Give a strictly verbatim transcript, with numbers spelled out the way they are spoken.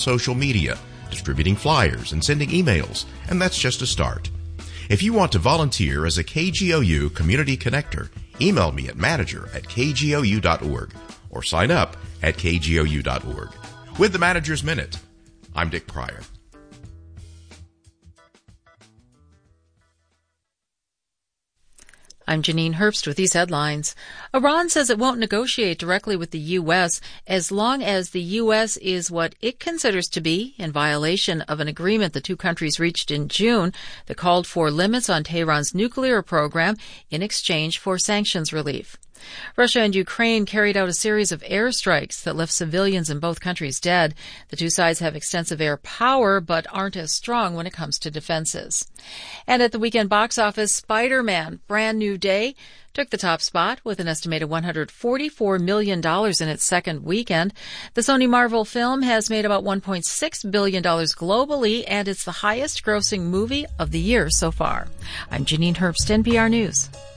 social media, distributing flyers and sending emails, and that's just a start. If you want to volunteer as a K G O U Community Connector, email me at manager at k g o u dot org or sign up at k g o u dot org. With the Manager's Minute, I'm Dick Pryor. I'm Janine Herbst with these headlines. Iran says it won't negotiate directly with the U S as long as the U S is what it considers to be in violation of an agreement the two countries reached in June that called for limits on Tehran's nuclear program in exchange for sanctions relief. Russia and Ukraine carried out a series of airstrikes that left civilians in both countries dead. The two sides have extensive air power, but aren't as strong when it comes to defenses. And at the weekend box office, Spider-Man: Brand New Day took the top spot with an estimated one hundred forty-four million dollars in its second weekend. The Sony Marvel film has made about one point six billion dollars globally, and it's the highest grossing movie of the year so far. I'm Janine Herbst, N P R News.